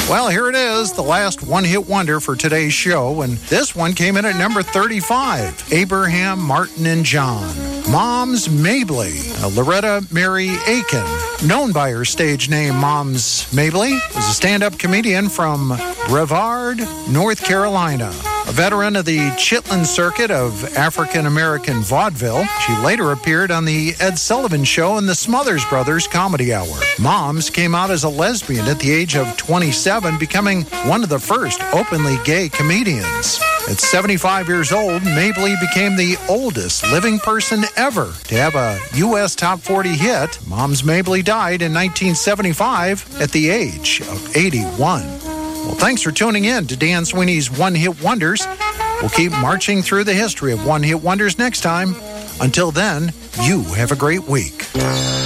Well, here it is, the last one-hit wonder for today's show, and this one came in at number 35, Abraham, Martin, and John. Moms Mabley, Loretta Mary Aiken, known by her stage name Moms Mabley, was a stand-up comedian from Brevard, North Carolina. A veteran of the Chitlin circuit of African-American vaudeville, she later appeared on the Ed Sullivan Show and the Smothers Brothers Comedy Hour. Moms came out as a lesbian at the age of 27, becoming one of the first openly gay comedians. At 75 years old, Mabley became the oldest living person ever to have a U.S. Top 40 hit. Moms Mabley died in 1975 at the age of 81. Well, thanks for tuning in to Dan Sweeney's One Hit Wonders. We'll keep marching through the history of One Hit Wonders next time. Until then, you have a great week.